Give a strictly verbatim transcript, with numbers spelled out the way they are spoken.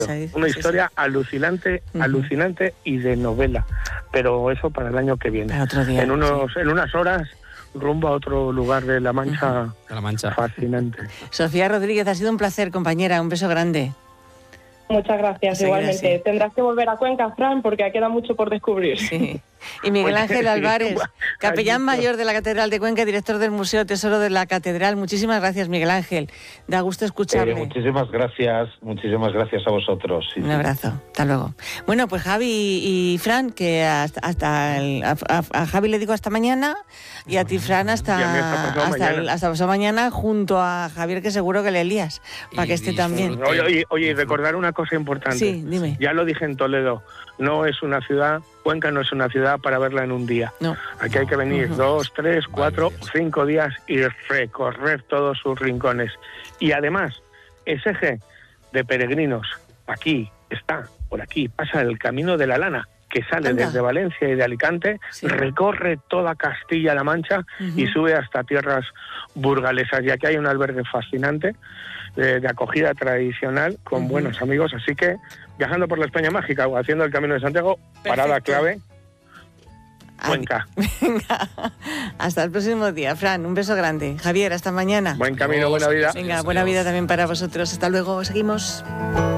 Una historia sí, sí. alucinante, uh-huh. alucinante y de novela. Pero eso para el año que viene. Para otro día, en, unos, sí. en unas horas rumbo a otro lugar de La Mancha, uh-huh. de La Mancha. Fascinante. Sofía Rodríguez, ha sido un placer, compañera. Un beso grande. Muchas gracias, sí, igualmente. Gracias. Tendrás que volver a Cuenca, Fran, porque queda mucho por descubrir. Sí. Y Miguel Ángel Álvarez, capellán mayor de la Catedral de Cuenca, director del Museo Tesoro de la Catedral. Muchísimas gracias, Miguel Ángel. Da gusto escucharle. Eh, muchísimas gracias, muchísimas gracias a vosotros. Sí, Un sí. abrazo, hasta luego. Bueno, pues Javi y Fran, que hasta, hasta el, a, a, a Javi le digo hasta mañana y a ti, Fran, hasta, hasta, hasta, el, hasta pasado mañana, junto a Javier, que seguro que le lías, para que esté también. Oye, oye, oye, recordar una cosa importante. Sí, dime. Ya lo dije en Toledo, no es una ciudad, Cuenca no es una ciudad para verla en un día. No. Aquí hay que venir uh-huh. dos, tres, cuatro, vale, cinco días y recorrer todos sus rincones. Y además, ese eje de peregrinos, aquí está, por aquí, pasa el Camino de la Lana, que sale Anda. desde Valencia y de Alicante, sí. recorre toda Castilla-La Mancha uh-huh. y sube hasta tierras burgalesas. Y aquí hay un albergue fascinante de, de acogida tradicional con uh-huh. buenos amigos. Así que, viajando por la España mágica o haciendo el Camino de Santiago, Perfecto. parada clave, Cuenca. Venga, hasta el próximo día, Fran, un beso grande. Javier, hasta mañana. Buen camino, buena vida. Venga, buena vida también para vosotros. Hasta luego, seguimos.